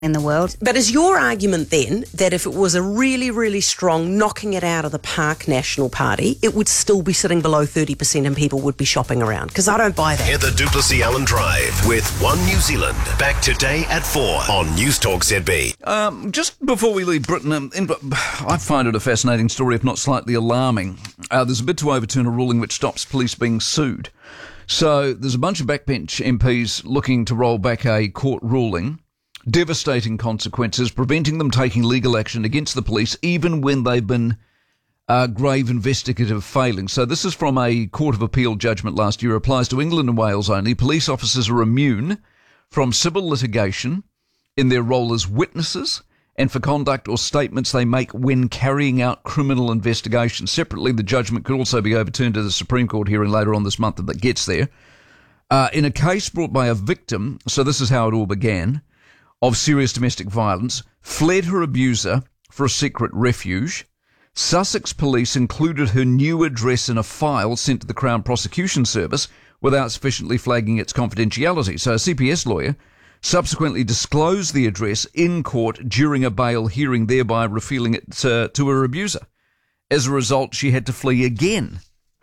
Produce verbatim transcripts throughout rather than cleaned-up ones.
in the world. But is your argument then that if it was a really, really strong knocking it out of the park National Party, it would still be sitting below thirty percent and people would be shopping around? Because I don't buy that. Heather du Plessis-Allen Drive with One New Zealand. Back today at four on News Talk Z B. Um, just before we leave Britain, um, in, I find it a fascinating story, if not slightly alarming. Uh, there's a bid to overturn a ruling which stops police being sued. So there's a bunch of backbench M Ps looking to roll back a court ruling. Devastating consequences, preventing them taking legal action against the police, even when they've been uh, grave investigative failings. So this is from a Court of Appeal judgment last year. Applies to England and Wales only. Police officers are immune from civil litigation in their role as witnesses and for conduct or statements they make when carrying out criminal investigations. Separately, the judgment could also be overturned at the Supreme Court hearing later on this month if it gets there. Uh, in a case brought by a victim, so this is how it all began, of serious domestic violence, fled her abuser for a secret refuge. Sussex police included her new address in a file sent to the Crown Prosecution Service without sufficiently flagging its confidentiality. So a C P S lawyer subsequently disclosed the address in court during a bail hearing, thereby revealing it uh, to her abuser. As a result, she had to flee again.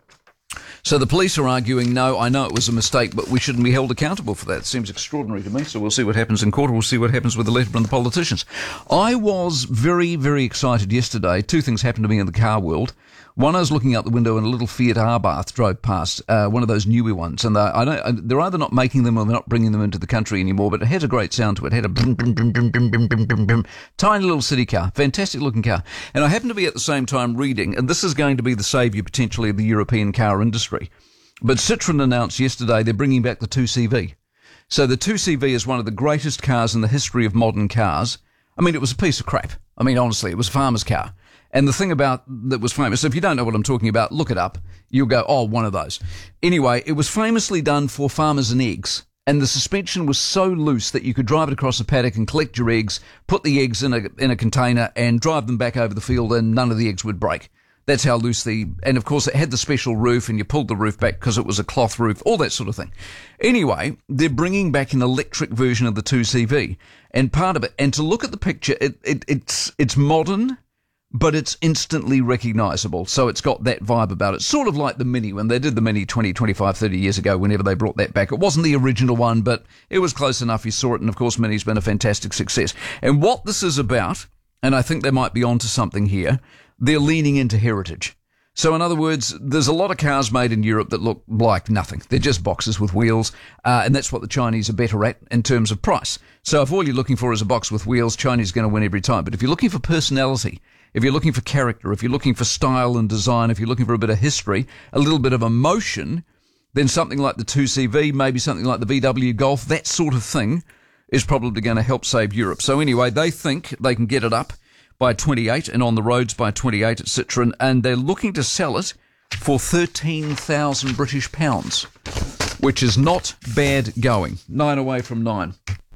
So the police are arguing, no, I know it was a mistake, but we shouldn't be held accountable for that. It seems extraordinary to me, so we'll see what happens in court. We'll see what happens with the letter from the politicians. I was very, very excited yesterday. Two things happened to me in the car world. One, I was looking out the window and a little Fiat Abarth drove past, uh, one of those newer ones. And I don't, they're either not making them or they're not bringing them into the country anymore, but it had a great sound to it. It had a brum, brum, brum, brum, brum, brum, brum, brum, brum, tiny little city car, fantastic looking car. And I happened to be at the same time reading, and this is going to be the saviour potentially of the European car industry. But Citroën announced yesterday they're bringing back the two C V. So the two C V is one of the greatest cars in the history of modern cars. I mean, it was a piece of crap. I mean, honestly, it was a farmer's car. And the thing about that was famous, if you don't know what I'm talking about, look it up. You'll go, oh, one of those. Anyway, it was famously done for farmers and eggs. And the suspension was so loose that you could drive it across a paddock and collect your eggs, put the eggs in a in a container and drive them back over the field and none of the eggs would break. That's how loose the... And, of course, it had the special roof and you pulled the roof back because it was a cloth roof, all that sort of thing. Anyway, they're bringing back an electric version of the two C V. And part of it... And to look at the picture, it, it it's it's modern, but it's instantly recognisable. So it's got that vibe about it. Sort of like the Mini, when they did the Mini twenty, twenty-five, thirty years ago, whenever they brought that back. It wasn't the original one, but it was close enough. You saw it. And, of course, Mini's been a fantastic success. And what this is about, and I think they might be onto something here... They're leaning into heritage. So in other words, there's a lot of cars made in Europe that look like nothing. They're just boxes with wheels, uh, and that's what the Chinese are better at in terms of price. So if all you're looking for is a box with wheels, Chinese are going to win every time. But if you're looking for personality, if you're looking for character, if you're looking for style and design, if you're looking for a bit of history, a little bit of emotion, then something like the two C V, maybe something like the V W Golf, that sort of thing is probably going to help save Europe. So anyway, they think they can get it up by twenty-eight and on the roads by twenty-eight at Citroën, and they're looking to sell it for thirteen thousand British pounds, which is not bad going. Nine away from nine.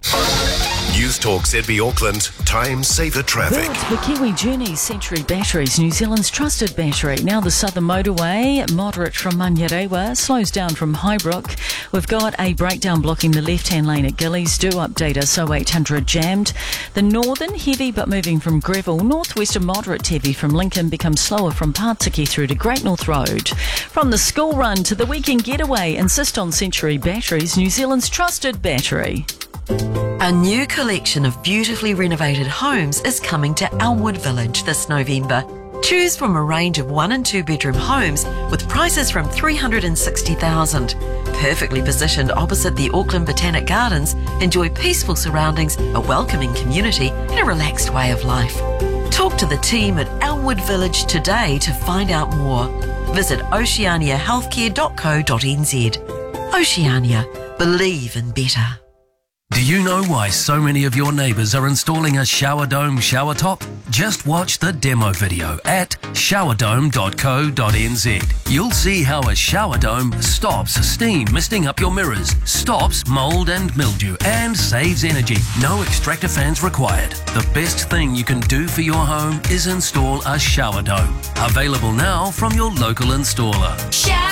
News Talk Z B Auckland, time saver traffic. Built for Kiwi Journeys Century Batteries, New Zealand's trusted battery. Now the Southern Motorway, moderate from Manurewa, slows down from Highbrook. We've got a breakdown blocking the left-hand lane at Gillies. Do update us, oh eight hundred jammed. The Northern, heavy but moving from Greville. Northwestern, moderate heavy from Lincoln, becomes slower from Partiki through to Great North Road. From the school run to the weekend getaway, insist on Century Batteries, New Zealand's trusted battery. A new collection of beautifully renovated homes is coming to Elmwood Village this November. Choose from a range of one and two bedroom homes with prices from three hundred sixty thousand dollars. Perfectly positioned opposite the Auckland Botanic Gardens, enjoy peaceful surroundings, a welcoming community and a relaxed way of life. Talk to the team at Elmwood Village today to find out more. Visit oceania healthcare dot co dot n z. Oceania, believe in better. Do you know why so many of your neighbours are installing a shower dome shower top? Just watch the demo video at shower dome dot co dot n z. You'll see how a shower dome stops steam misting up your mirrors, stops mould and mildew, and saves energy. No extractor fans required. The best thing you can do for your home is install a shower dome. Available now from your local installer. Shower